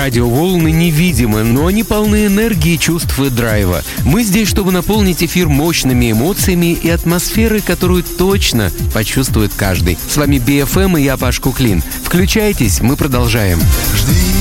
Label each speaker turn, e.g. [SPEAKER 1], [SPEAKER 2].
[SPEAKER 1] Радиоволны невидимы, но они полны энергии, чувств и драйва. Мы здесь, чтобы наполнить эфир мощными эмоциями и атмосферой, которую точно почувствует каждый. С вами BFM и я, Паш Куклин. Включайтесь, мы продолжаем.